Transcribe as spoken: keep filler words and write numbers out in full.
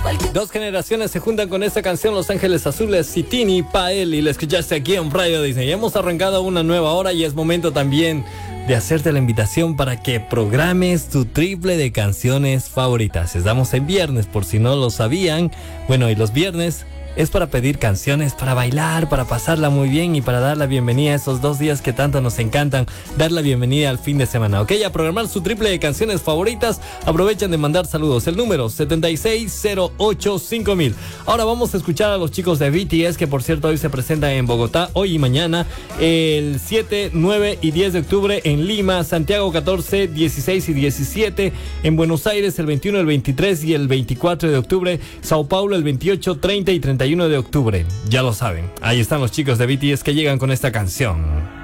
Dos generaciones se juntan con esta canción, Los Ángeles Azules, Sitini, Pael, y la escuchaste aquí en Radio Disney. Hemos arrancado una nueva hora y es momento también de hacerte la invitación para que programes tu triple de canciones favoritas. Estamos en viernes, por si no lo sabían. Bueno, y los viernes es para pedir canciones, para bailar, para pasarla muy bien y para dar la bienvenida a esos dos días que tanto nos encantan, dar la bienvenida al fin de semana, ¿ok? A programar su triple de canciones favoritas, aprovechen de mandar saludos, el número setenta y seis cero ocho cinco mil. Ahora vamos a escuchar a los chicos de B T S, que por cierto hoy se presentan en Bogotá, hoy y mañana, el siete, nueve y diez de octubre en Lima, Santiago catorce, dieciséis y diecisiete, en Buenos Aires el veintiuno, el veintitrés y el veinticuatro de octubre, Sao Paulo el veintiocho, treinta y treinta y uno de octubre. Ya lo saben, ahí están los chicos de B T S que llegan con esta canción.